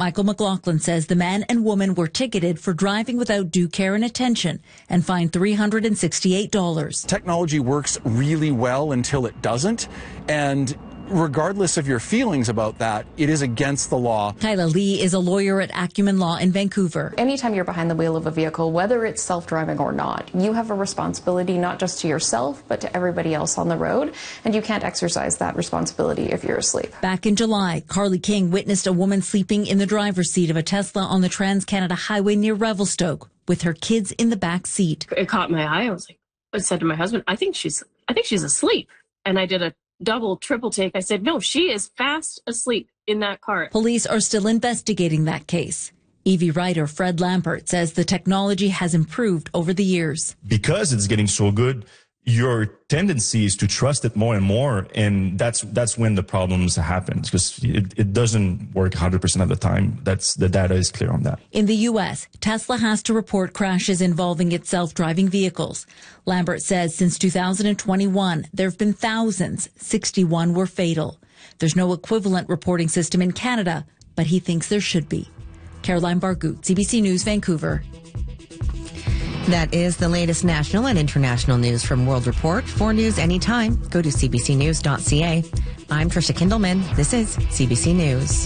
Michael McLaughlin says the man and woman were ticketed for driving without due care and attention and fined $368. Technology works really well until it doesn't, and regardless of your feelings about that, it is against the law. Kyla Lee is a lawyer at Acumen Law in Vancouver. Anytime you're behind the wheel of a vehicle, whether it's self-driving or not, you have a responsibility not just to yourself, but to everybody else on the road, and you can't exercise that responsibility if you're asleep. Back in July, Carly King witnessed a woman sleeping in the driver's seat of a Tesla on the Trans-Canada Highway near Revelstoke with her kids in the back seat. It caught my eye. I said to my husband, I think she's asleep. And I did a double, triple take. I said, no, she is fast asleep in that car. Police are still investigating that case. EV writer Fred Lampert says the technology has improved over the years. Because it's getting so good, your tendency is to trust it more and more, and that's when the problems happen, because it doesn't work 100% of the time. The data is clear on that. In the U.S., Tesla has to report crashes involving its self-driving vehicles. Lambert says since 2021, there have been thousands. 61 were fatal. There's no equivalent reporting system in Canada, but he thinks there should be. Caroline Bargout, CBC News, Vancouver. That is the latest national and international news from World Report. For news anytime, go to cbcnews.ca. I'm Trisha Kindleman. This is CBC News.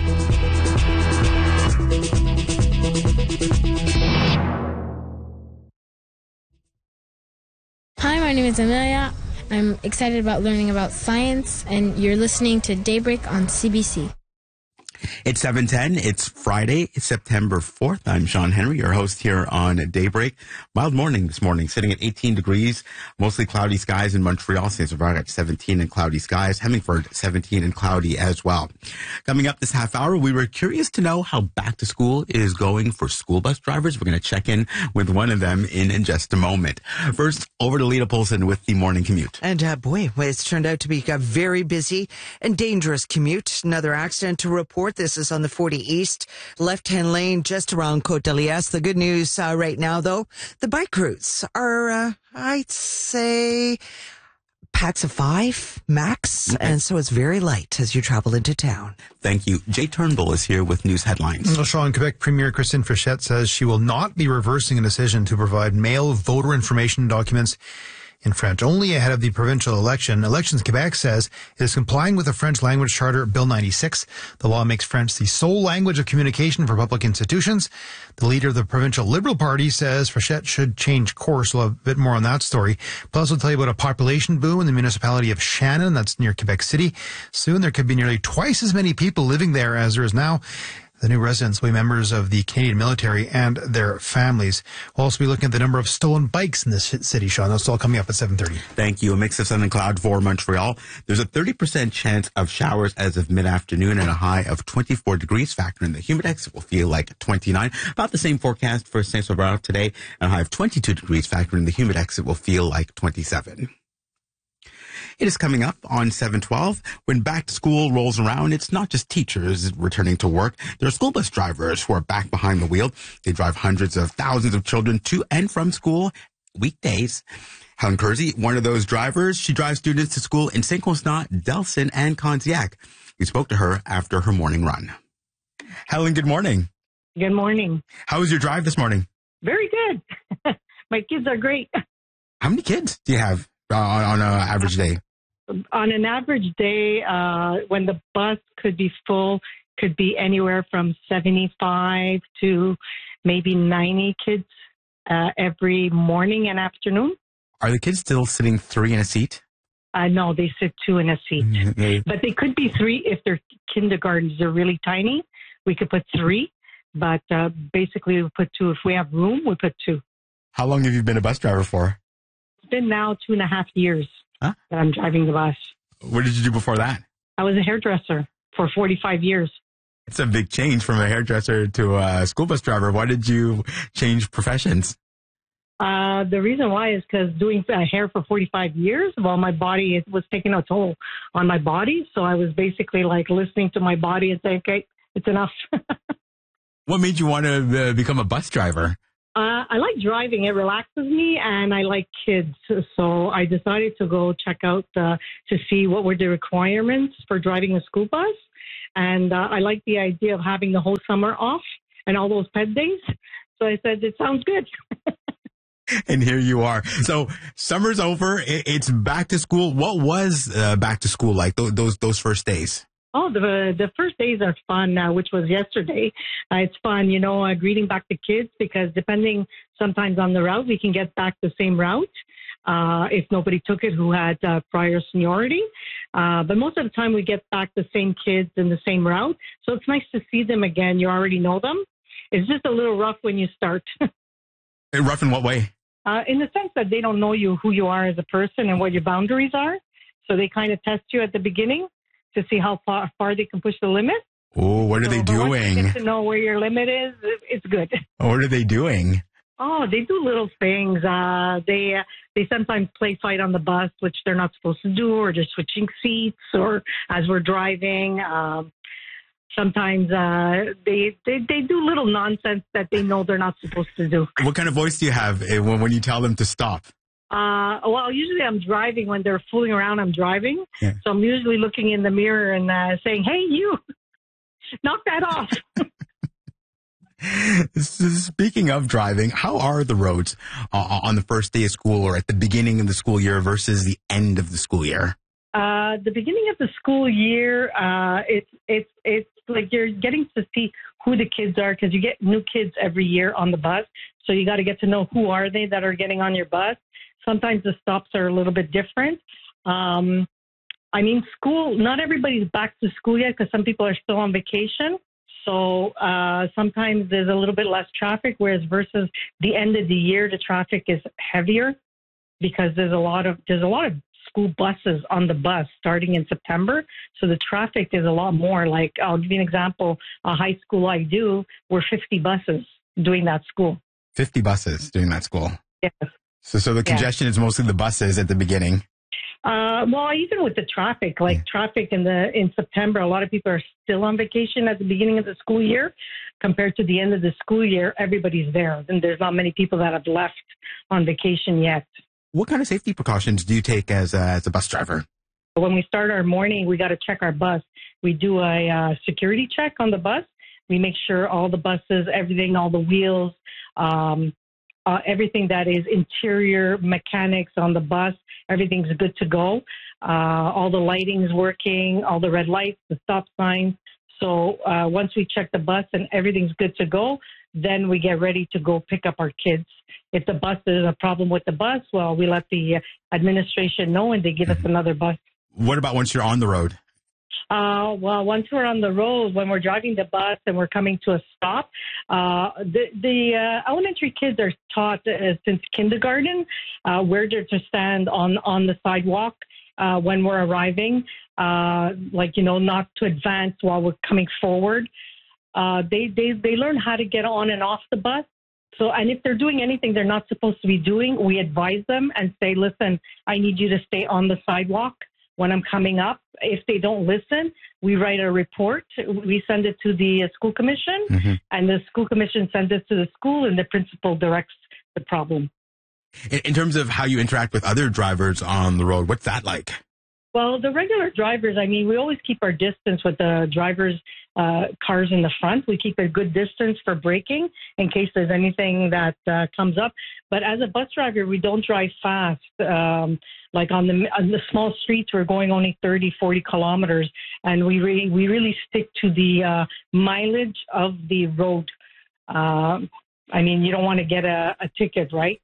Hi, my name is Amelia. I'm excited about learning about science, and you're listening to Daybreak on CBC. It's 7:10. It's Friday, September 4th. I'm Sean Henry, your host here on Daybreak. Mild morning this morning, sitting at 18 degrees, mostly cloudy skies in Montreal. St. Sauveur at 17 and cloudy skies. Hemmingford, 17 and cloudy as well. Coming up this half hour, we were curious to know how back to school is going for school bus drivers. We're going to check in with one of them in just a moment. First, over to Lita Polson with the morning commute. And it's turned out to be a very busy and dangerous commute. Another accident to report. This is on the 40 East, left-hand lane just around Côte d'Alias. The good news right now, though, the bike routes are, I'd say, packs of 5 max, and so it's very light as you travel into town. Thank you. Jay Turnbull is here with news headlines. Well, Sean, Quebec Premier Christine Frechette says she will not be reversing a decision to provide mail voter information documents in French, only ahead of the provincial election. Elections Quebec says it is complying with the French language charter, Bill 96. The law makes French the sole language of communication for public institutions. The leader of the provincial Liberal Party says Frechette should change course. We'll have a bit more on that story. Plus, we'll tell you about a population boom in the municipality of Shannon, that's near Quebec City. Soon there could be nearly twice as many people living there as there is now. The new residents will be members of the Canadian military and their families. We'll also be looking at the number of stolen bikes in this city, Sean. That's all coming up at 7:30. Thank you. A mix of sun and cloud for Montreal. There's a 30% chance of showers as of mid-afternoon and a high of 24 degrees. Factor in the humidex, it will feel like 29. About the same forecast for St. Sauveur today, and a high of 22 degrees. Factor in the humidex, it will feel like 27. It is coming up on 7/12. When back to school rolls around, it's not just teachers returning to work. There are school bus drivers who are back behind the wheel. They drive hundreds of thousands of children to and from school weekdays. Helen Kersey, one of those drivers, she drives students to school in St. Constant, Delson, and Candiac. We spoke to her after her morning run. Helen, good morning. Good morning. How was your drive this morning? Very good. My kids are great. How many kids do you have on an average day? On an average day, when the bus could be full, could be anywhere from 75 to maybe 90 kids every morning and afternoon. Are the kids still sitting 3 in a seat? No, they sit 2 in a seat. But they could be 3 if they're kindergartens. They're really tiny. We could put 3, but basically we put 2. If we have room, we put 2. How long have you been a bus driver for? It's been now 2.5 years. Huh? That I'm driving the bus. What did you do before that? I was a hairdresser for 45 years. It's a big change from a hairdresser to a school bus driver. Why did you change professions? The reason why is because doing hair for 45 years, well, my body it was taking a toll on my body. So I was basically like listening to my body and saying, okay, it's enough. What made you want to become a bus driver? I like driving. It relaxes me, and I like kids. So I decided to go check out to see what were the requirements for driving a school bus. And I like the idea of having the whole summer off and all those pet days. So I said, it sounds good. And here you are. So summer's over. It's back to school. What was back to school like, those first days? Oh, the first days are fun, which was yesterday. It's fun, greeting back the kids, because depending sometimes on the route, we can get back the same route if nobody took it who had prior seniority. But most of the time we get back the same kids in the same route. So it's nice to see them again. You already know them. It's just a little rough when you start. Rough in what way? In the sense that they don't know who you are as a person and what your boundaries are. So they kind of test you at the beginning to see how far they can push the limit. Oh, what are they doing? Once you get to know where your limit is, it's good. What are they doing? Oh, they do little things. They sometimes play fight on the bus, which they're not supposed to do, or just switching seats, or as we're driving. Sometimes they do little nonsense that they know they're not supposed to do. What kind of voice do you have when you tell them to stop? Well, usually I'm driving. When they're fooling around, I'm driving. Yeah. So I'm usually looking in the mirror and saying, hey, you, knock that off. Speaking of driving, how are the roads on the first day of school or at the beginning of the school year versus the end of the school year? The beginning of the school year, it's like you're getting to see who the kids are, because you get new kids every year on the bus. So you got to get to know who are they that are getting on your bus. Sometimes the stops are a little bit different. School, not everybody's back to school yet because some people are still on vacation. So sometimes there's a little bit less traffic, whereas versus the end of the year, the traffic is heavier because there's a lot of school buses on the bus starting in September. So the traffic is a lot more. Like, I'll give you an example. A high school I do, we're 50 buses doing that school. 50 buses doing that school? Yes. So the congestion is mostly the buses at the beginning. Well, even with the traffic, traffic in September, a lot of people are still on vacation at the beginning of the school year. Compared to the end of the school year, everybody's there. And there's not many people that have left on vacation yet. What kind of safety precautions do you take as a bus driver? When we start our morning, we got to check our bus. We do a security check on the bus. We make sure all the buses, everything, all the wheels, everything that is interior mechanics on the bus, everything's good to go. All the lighting's working, all the red lights, the stop signs. So once we check the bus and everything's good to go, then we get ready to go pick up our kids. If the bus is a problem with the bus, well, we let the administration know and they give us another bus. What about once you're on the road? Well, once we're on the road, when we're driving the bus and we're coming to a stop, the elementary kids are taught since kindergarten where to stand on the sidewalk when we're arriving, not to advance while we're coming forward. They learn how to get on and off the bus. So, and if they're doing anything they're not supposed to be doing, we advise them and say, listen, I need you to stay on the sidewalk when I'm coming up. If they don't listen, we write a report. We send it to the school commission, and the school commission sends it to the school, and the principal directs the problem. In terms of how you interact with other drivers on the road, what's that like? Well, the regular drivers, we always keep our distance with the drivers' cars in the front. We keep a good distance for braking in case there's anything that comes up. But as a bus driver, we don't drive fast. Like on the small streets, we're going only 30, 40 kilometers. And we really stick to the mileage of the road. You don't want to get a ticket, right?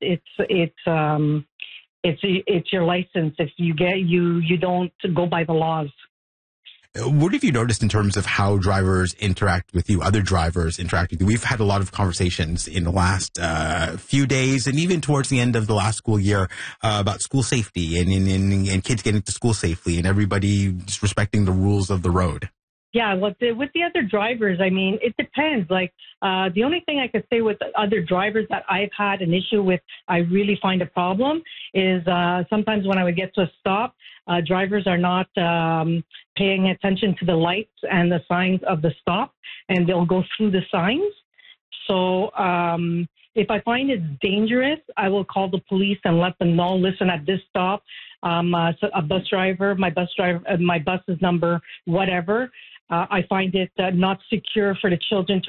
It's your license. If you get you don't go by the laws. What have you noticed in terms of how drivers interact with you, other drivers interact with you? We've had a lot of conversations in the last few days and even towards the end of the last school year about school safety and kids getting to school safely and everybody just respecting the rules of the road. Yeah, with the other drivers, it depends. The only thing I could say with other drivers that I've had an issue with, I really find a problem, is sometimes when I would get to a stop, drivers are not paying attention to the lights and the signs of the stop, and they'll go through the signs. So if I find it's dangerous, I will call the police and let them know, listen, at this stop, a bus driver, my bus is number whatever. I find it not secure for the children to